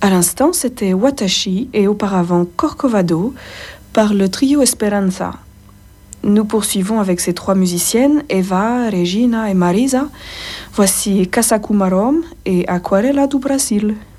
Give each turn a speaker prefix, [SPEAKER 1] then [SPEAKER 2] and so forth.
[SPEAKER 1] À l'instant, c'était Watashi et auparavant Corcovado par le trio Esperanza. Nous poursuivons avec ces trois musiciennes, Eva, Regina et Marisa. Voici Casacumarom et Aquarela do Brasil.